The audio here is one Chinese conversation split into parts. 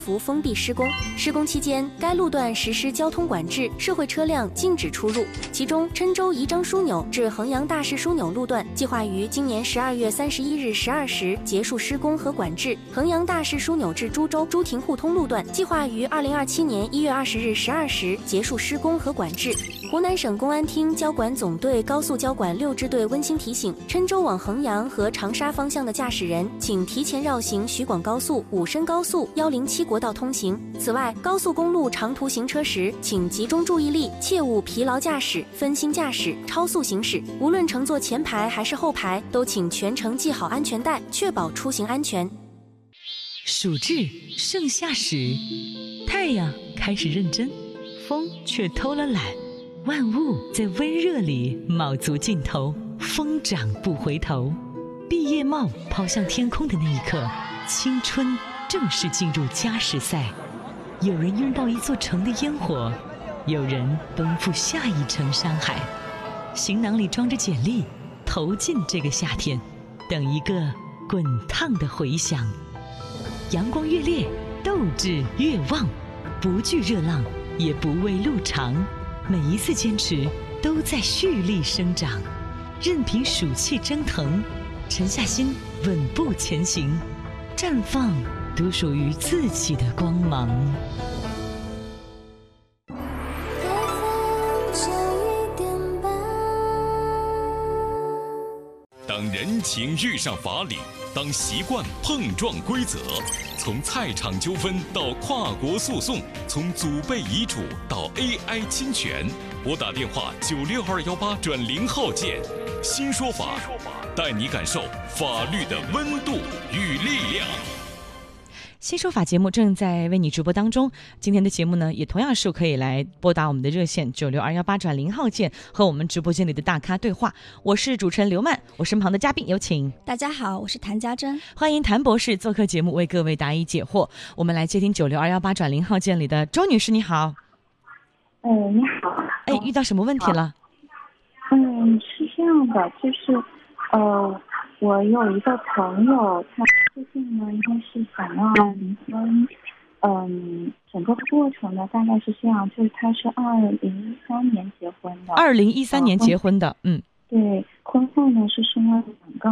幅封闭施工，施工期间，该路段实施交通管制，社会车辆禁止出入。其中，郴州宜章枢纽至衡阳大市枢纽路段计划于今年12月31日12时结束施工和管制；衡阳大市枢纽至株洲朱亭互通路段计划于2027年1月20日12时结束施工和管制。湖南省公安厅交管总队高速交管6支队温馨提醒：郴州往衡阳和长沙方向的驾驶人，请提前绕行徐广高速、武深高速107国道通行。此外，高速公路长途行车时，请集中注意力，切勿疲劳驾驶、分心驾驶、超速行驶。无论乘坐前排还是后排，都请全程系好安全带，确保出行安全。 暑至盛夏时，太阳开始认真，风却偷了懒，万物在温热里卯足劲头，疯长不回头。毕业帽抛向天空的那一刻，青春正式进入加时赛。有人拥抱一座城的烟火，有人奔赴下一城山海。行囊里装着简历，投进这个夏天，等一个滚烫的回响。阳光越烈，斗志越旺，不惧热浪，也不畏路长。每一次坚持都在蓄力生长，任凭暑气蒸腾，沉下心稳步前行，绽放独属于自己的光芒。 当人情遇上法理，当习惯碰撞规则，从菜场纠纷到跨国诉讼，从祖辈遗嘱到 AI 侵权，拨打电话96218转0号键，新说法，带你感受法律的温度与力量。 新说法节目正在为你直播当中，今天的节目呢，也同样是可以来拨打我们的热线96218转0号键，和我们直播间里的大咖对话。我是主持人刘曼，我身旁的嘉宾有请。 大家好，我是谭家珍， 欢迎谭博士做客节目，为各位答疑解惑。我们来接听96218转0号键里的周女士，你好。 你好。 遇到什么问题了？ 是这样的，就是我有一个朋友，他最近呢应该是想要离婚，整个过程呢大概是这样，就是他是2013年结婚的。 2013年结婚的， 对，婚后呢是生了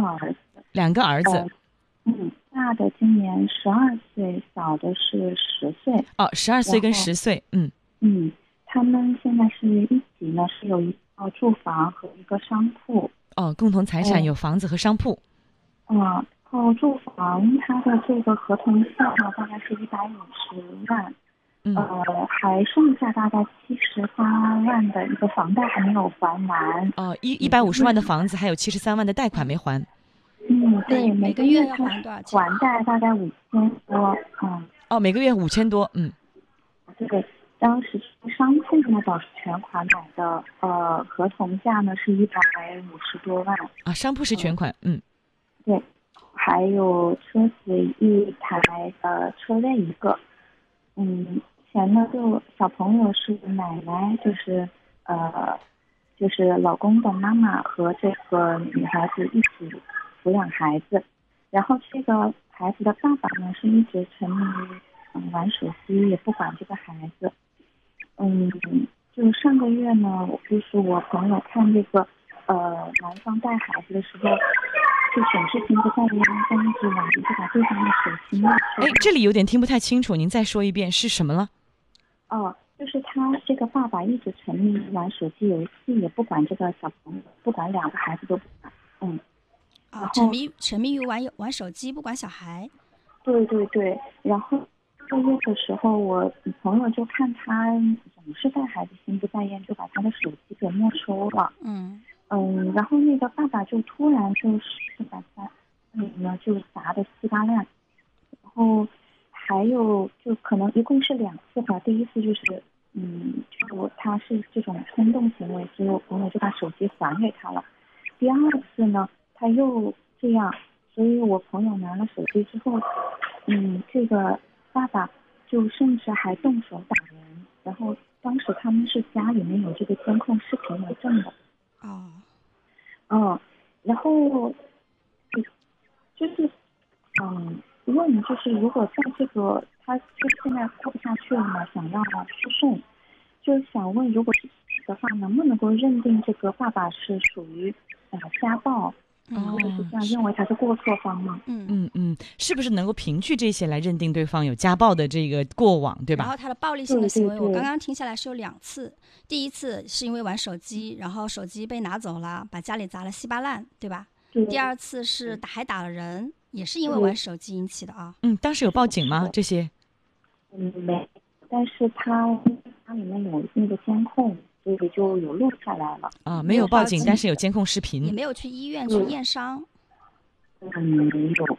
2个儿子。大的今年12岁，小的是10岁。 12岁跟10岁， 他们现在是一起呢，是有一套住房和一个商铺。 共同财产有房子和商铺。 住房它的这个合同价呢大概是150万，还剩下大概78万的一个房贷还没有还完。 150万的房子还有73万的贷款没还。 对， 每个月要还多少钱？ 还贷大概5000多。 每个月5000多。 对，当时商铺呢保持全款买的，合同价呢是150多万。 商铺是全款。 对，还有车子一台，车位一个。前呢就小朋友是奶奶，就是老公的妈妈和这个女孩子一起抚养孩子。然后这个孩子的爸爸呢是一直沉迷于玩手机，也不管这个孩子。就上个月呢，就是我朋友看这个男方带孩子的时候，就显示屏不在荧光一直玩，就把对方的手机没收。 这里有点听不太清楚，您再说一遍是什么了？ 就是他这个爸爸一直沉迷于玩手机游戏，也不管这个小朋友，不管2个孩子都不管。 沉迷于玩手机，不管小孩。 对，然后这个月的时候，我朋友就看他总是带孩子心不在焉，就把他的手机给没收了。然后那个爸爸就突然就是把他呢就砸得稀巴烂，然后还有就可能一共是2次吧。第一次就是就他是这种冲动行为，所以我朋友就把手机还给他了。第2次呢他又这样，所以我朋友拿了手机之后，这个爸爸就甚至还动手打人。然后当时他们是家里面有这个监控视频为证的。然后就是问，就是如果在这个他他就现在过不下去了嘛，想要诉讼，就想问，如果是的话，能不能够认定这个爸爸是属于家暴？或者是这样认为他是过错方吗？ 是不是能够凭据这些来认定对方有家暴的这个过往，对吧？ 然后他的暴力性的行为，我刚刚听下来是有2次。第一次是因为玩手机，然后手机被拿走了，把家里砸了稀巴烂，对吧？第2次是还打了人，也是因为玩手机引起的啊。 当时有报警吗？这些？ 没，但是他里面有那个监控。所以就有录下来了啊，没有报警，但是有监控视频。 你没有去医院去验伤？ 没有。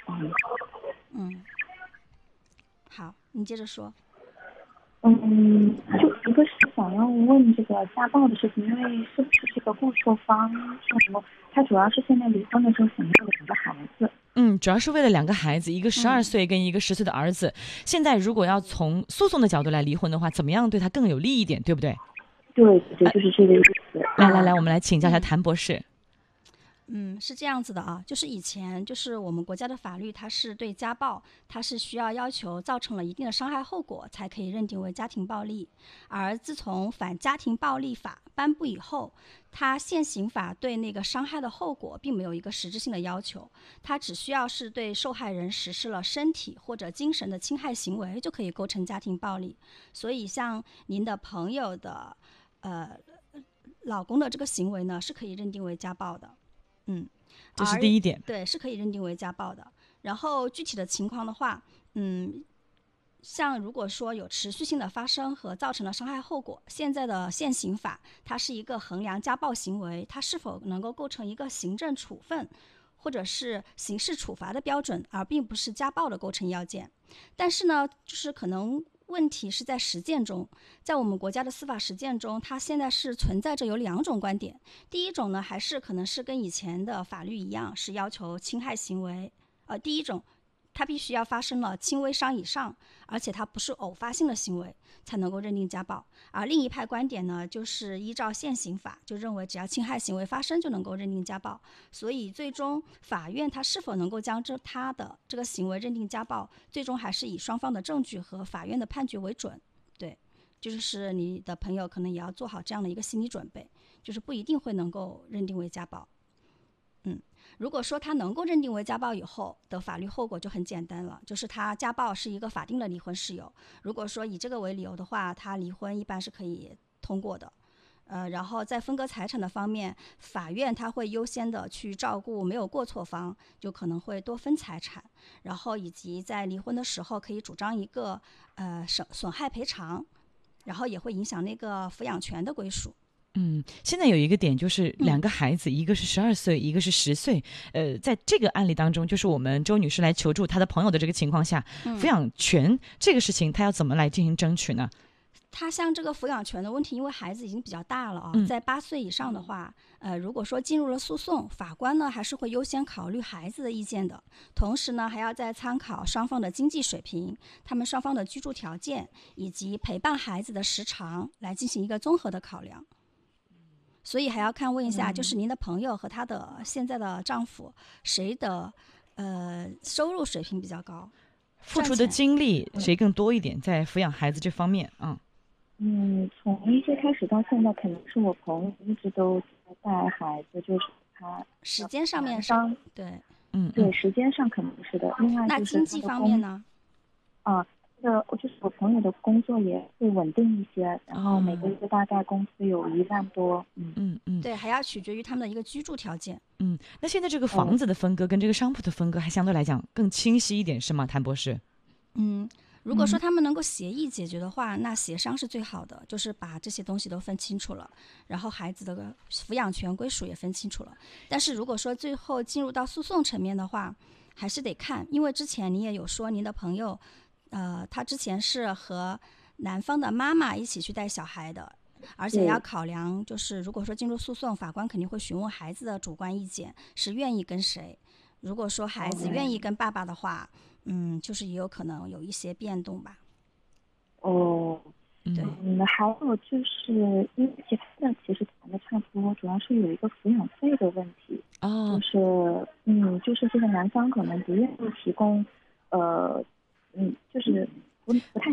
好，你接着说。 就一个是想要问这个家暴的事情，因为是不是这个过错方说什么？他主要是现在离婚的时候想要2个孩子。 主要是为了2个孩子，一个12岁跟一个10岁的儿子。现在如果要从诉讼的角度来离婚的话，怎么样对他更有利一点，对不对？ 对，就是这个意思。 来，我们来请教一下谭博士。 是这样子的啊，就是以前就是我们国家的法律，它是对家暴，它是需要求造成了一定的伤害后果才可以认定为家庭暴力。而自从反家庭暴力法颁布以后，它现行法对那个伤害的后果并没有一个实质性的要求，它只需要是对受害人实施了身体或者精神的侵害行为就可以构成家庭暴力。所以像您的朋友的老公的这个行为呢，是可以认定为家暴的。 这是第一点。 对，是可以认定为家暴的。然后具体的情况的话，像如果说有持续性的发生和造成了伤害后果，现在的现行法它是一个衡量家暴行为它是否能够构成一个行政处分或者是刑事处罚的标准，而并不是家暴的构成要件。但是呢，就是可能问题是在实践中，在我们国家的司法实践中，它现在是存在着有2种观点。第一种呢，还是可能是跟以前的法律一样，是要求侵害行为，第一种它必须要发生了轻微伤以上，而且它不是偶发性的行为才能够认定家暴。而另一派观点呢，就是依照现行法，就认为只要侵害行为发生就能够认定家暴。所以最终法院它是否能够将他的这个行为认定家暴，最终还是以双方的证据和法院的判决为准。对，就是你的朋友可能也要做好这样的一个心理准备，就是不一定会能够认定为家暴。如果说他能够认定为家暴以后的法律后果就很简单了，就是他家暴是一个法定的离婚事由。如果说以这个为理由的话，他离婚一般是可以通过的。然后在分割财产的方面，法院他会优先的去照顾没有过错方，就可能会多分财产，然后以及在离婚的时候可以主张一个损害赔偿，然后也会影响那个抚养权的归属。 现在有一个点就是2个孩子，一个是12岁，一个是10岁。在这个案例当中，就是我们周女士来求助她的朋友的这个情况下，抚养权这个事情，她要怎么来进行争取呢？ 他像这个抚养权的问题，因为孩子已经比较大了啊，在8岁以上的话，如果说进入了诉讼，法官呢还是会优先考虑孩子的意见的，同时呢还要再参考双方的经济水平、他们双方的居住条件以及陪伴孩子的时长来进行一个综合的考量。所以还要问一下，就是您的朋友和她的现在的丈夫，谁的收入水平比较高， 付出的精力谁更多一点，在抚养孩子这方面？ 从最开始到现在，肯定是我朋友一直都在带孩子，就是他时间上面对， 对，时间上肯定是的。另外， 那经济方面呢？ 就是我朋友的工作也会稳定一些，然后每个月大概工资有1万多。 对，还要取决于他们的一个居住条件。 那现在这个房子的分割跟这个商铺的分割还相对来讲更清晰一点，是吗，谭博士？ 如果说他们能够协议解决的话，那协商是最好的，就是把这些东西都分清楚了，然后孩子的抚养权归属也分清楚了。但是如果说最后进入到诉讼层面的话，还是得看，因为之前你也有说您的朋友他之前是和男方的妈妈一起去带小孩的，而且要考量，就是如果说进入诉讼，法官肯定会询问孩子的主观意见，是愿意跟谁。如果说孩子愿意跟爸爸的话，就是也有可能有一些变动吧。对。 还有就是因为其他的其实谈的差不多，主要是有一个抚养费的问题。就是这个男方可能不愿意提供就是不太